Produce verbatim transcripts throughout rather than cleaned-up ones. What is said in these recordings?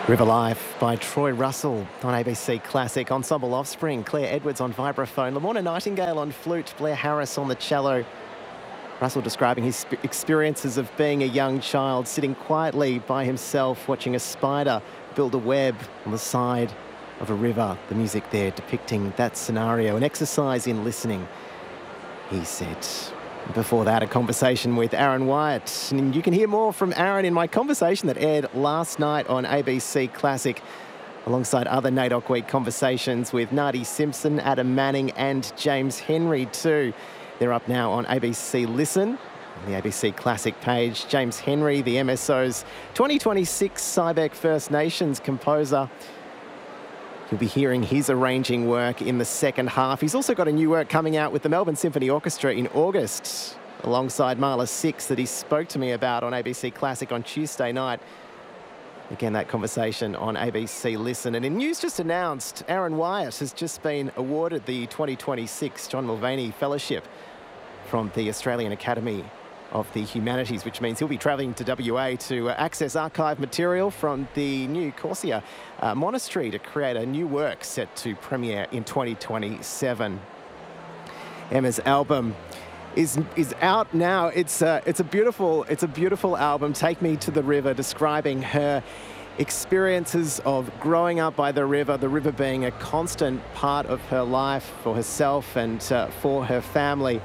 River Life by Troy Russell on A B C Classic. Ensemble Offspring, Claire Edwards on vibraphone, Lamorna Nightingale on flute, Blair Harris on the cello. Russell describing his experiences of being a young child, sitting quietly by himself, watching a spider build a web on the side of a river. The music there depicting that scenario, an exercise in listening, he said. Before that, a conversation with Aaron Wyatt. And you can hear more from Aaron in my conversation that aired last night on A B C Classic, alongside other NAIDOC Week conversations with Nadi Simpson, Adam Manning and James Henry too. They're up now on A B C Listen, on the A B C Classic page. James Henry, the M S O's twenty twenty-six Cybec First Nations composer. You'll be hearing his arranging work in the second half. He's also got a new work coming out with the Melbourne Symphony Orchestra in August, alongside Marla Six, that he spoke to me about on A B C Classic on Tuesday night. Again, that conversation on A B C Listen. And in news just announced, Aaron Wyatt has just been awarded the twenty twenty-six John Mulvaney Fellowship from the Australian Academy of the Humanities, which means he'll be travelling to W A to uh, access archive material from the new Corsia uh, Monastery to create a new work set to premiere in twenty twenty-seven. Emma's album is is out now. It's uh, it's a beautiful it's a beautiful album. Take Me to the River, describing her experiences of growing up by the river, the river being a constant part of her life for herself and uh, for her family.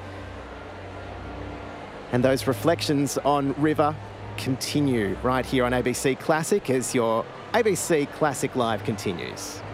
And those reflections on river continue right here on A B C Classic as your A B C Classic Live continues.